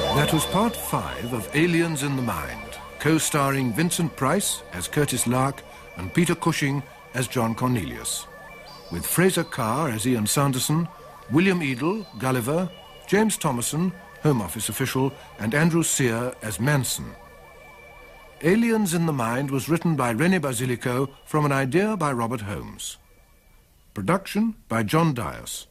That was part 5 of Aliens in the Mind, co-starring Vincent Price as Curtis Lark and Peter Cushing as John Cornelius, with Fraser Carr as Ian Sanderson, William Edel, Gulliver, James Thomason, Home Office official, and Andrew Sear as Manson. Aliens in the Mind was written by René Basilico from an idea by Robert Holmes. Production by John Dias.